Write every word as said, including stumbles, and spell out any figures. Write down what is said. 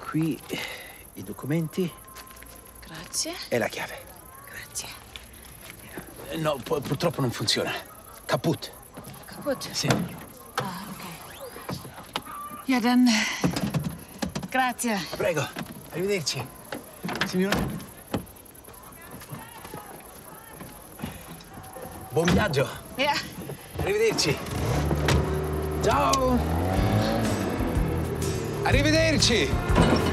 qui i documenti. Grazie. E la chiave. Grazie. No, pu- purtroppo non funziona. Kaput. Kaputt? Sì. Ah, okay. Ja, dann... Grazie. Prego. Arrivederci. Signore. Buon viaggio. Ja. Arrivederci. Ciao. Arrivederci.